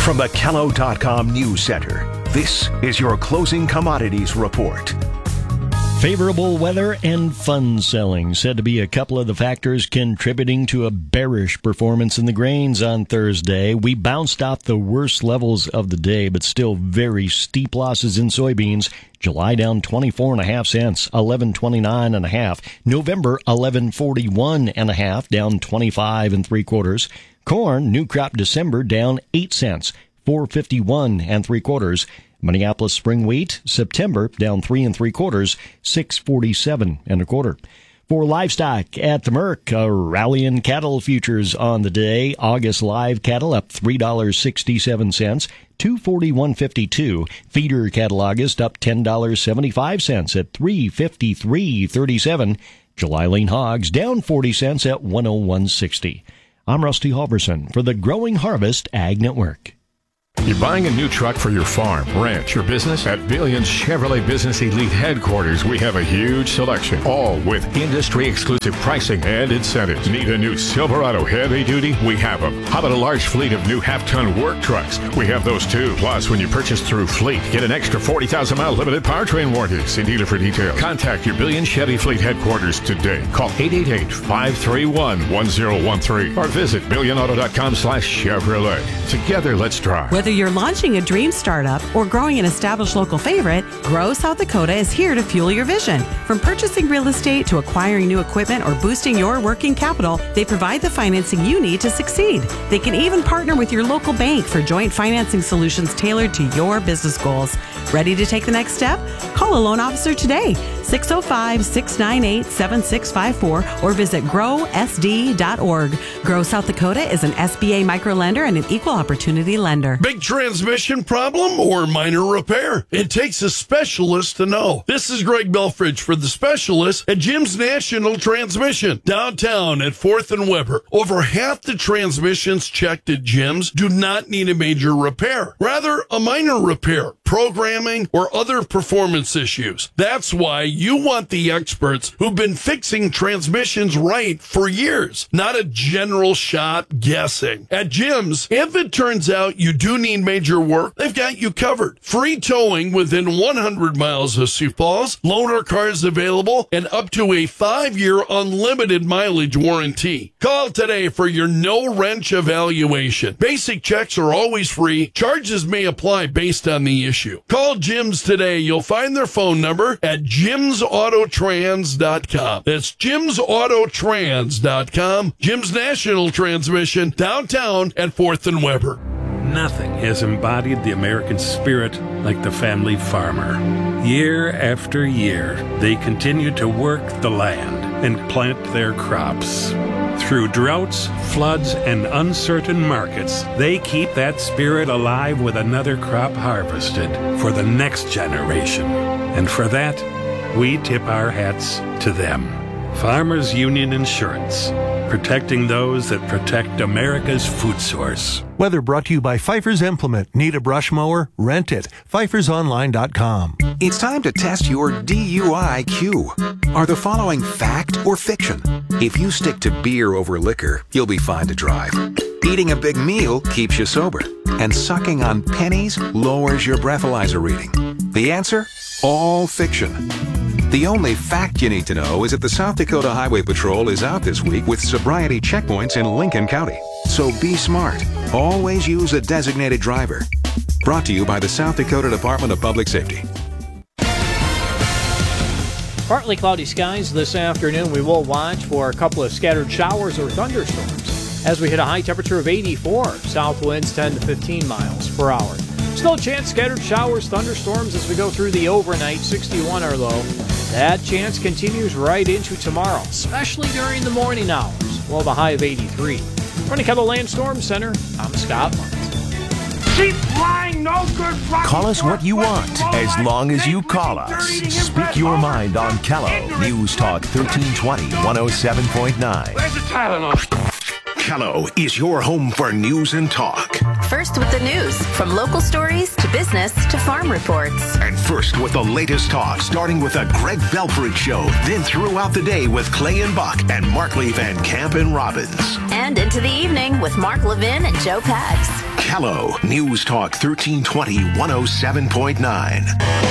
From the Kello.com News Center, this is your closing commodities report. Favorable weather and fund selling said to be a couple of the factors contributing to a bearish performance in the grains on Thursday. We bounced off the worst levels of the day, but still very steep losses in soybeans. July down 24.5 cents, 11.29.5. November 11.41.5, down 25 3/4. Corn, new crop December, down 8 cents, 4.51 3/4. Minneapolis spring wheat, September, down 3 3/4, 6.47 1/4. For livestock at the Merc, a rally in cattle futures on the day. August live cattle up $3.67, 241.52. Feeder cattle August up $10.75 at 353.37. July lean hogs down 40 cents at 101.60. I'm Rusty Halverson for the Growing Harvest Ag Network. You're buying a new truck for your farm, ranch, or business? At Billions Chevrolet Business Elite Headquarters, we have a huge selection, all with industry-exclusive pricing and incentives. Need a new Silverado heavy duty? We have them. How about a large fleet of new half-ton work trucks? We have those too. Plus, when you purchase through Fleet, get an extra 40,000-mile limited powertrain warranty. See dealer for details. Contact your Billions Chevy Fleet Headquarters today. Call 888-531-1013 or visit billionauto.com/Chevrolet. Together, let's drive. Whether you're launching a dream startup or growing an established local favorite, Grow South Dakota is here to fuel your vision. From purchasing real estate to acquiring new equipment or boosting your working capital, they provide the financing you need to succeed. They can even partner with your local bank for joint financing solutions tailored to your business goals. Ready to take the next step? Call a loan officer today, 605-698-7654, or visit growsd.org. Grow South Dakota is an SBA microlender and an equal opportunity lender. Big transmission problem or minor repair? It takes a specialist to know. This is Greg Belfridge for the specialist at Jim's National Transmission, downtown at 4th and Weber. Over half the transmissions checked at Jim's do not need a major repair, rather a minor repair, programming, or other performance issues. That's why you want the experts who've been fixing transmissions right for years, not a general shot guessing. At Jim's, if it turns out you do need major work, they've got you covered. Free towing within 100 miles of Sioux Falls, loaner cars available, and up to a 5-year unlimited mileage warranty. Call today for your no-wrench evaluation. Basic checks are always free. Charges may apply based on the issue. Call Jim's today. You'll find their phone number at jimsautotrans.com. That's jimsautotrans.com. Jim's National Transmission, downtown at 4th and Weber. Nothing has embodied the American spirit like the family farmer. Year after year, they continue to work the land and plant their crops. Through droughts, floods, and uncertain markets, they keep that spirit alive with another crop harvested for the next generation. And for that, we tip our hats to them. Farmers Union Insurance, protecting those that protect America's food source. Weather brought to you by Pfeiffer's Implement. Need a brush mower? Rent it. PfeiffersOnline.com. It's time to test your DUI-Q. Are the following fact or fiction? If you stick to beer over liquor, you'll be fine to drive. Eating a big meal keeps you sober. And sucking on pennies lowers your breathalyzer reading. The answer? All fiction. The only fact you need to know is that the South Dakota Highway Patrol is out this week with sobriety checkpoints in Lincoln County. So be smart. Always use a designated driver. Brought to you by the South Dakota Department of Public Safety. Partly cloudy skies this afternoon. We will watch for a couple of scattered showers or thunderstorms as we hit a high temperature of 84. South winds 10 to 15 miles per hour. Still a chance scattered showers, thunderstorms as we go through the overnight. 61 our low. That chance continues right into tomorrow, especially during the morning hours. We'll have a high of 83. From the Kettle Land Storm Center, I'm Scott Munt. Keep flying, no good. Call us what you want, as long as you call us. Speak your mind on Kello. News Talk 1320, 107.9. Where's the Tylenol? Kello is your home for news and talk. First with the news, from local stories to business to farm reports. And first with the latest talk, starting with the Greg Belfridge Show, then throughout the day with Clay and Buck and Mark Lee Van Camp and Robbins. And into the evening with Mark Levin and Joe Pags. Callow, News Talk 1320 107.9.